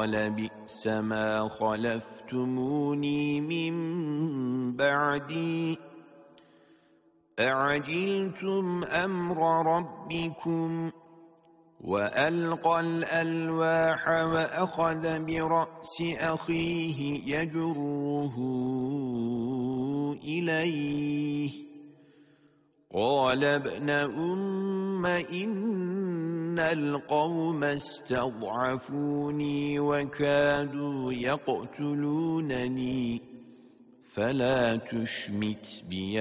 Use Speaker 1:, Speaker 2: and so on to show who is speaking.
Speaker 1: قال بئس ما خلفتموني من بعدي أعجلتم أمر ربكم وألقى الألواح وأخذ برأس أخيه يجره إليه قال ابن أم إن القوم استضعفوني وكادوا يقتلونني فلا تشمت بي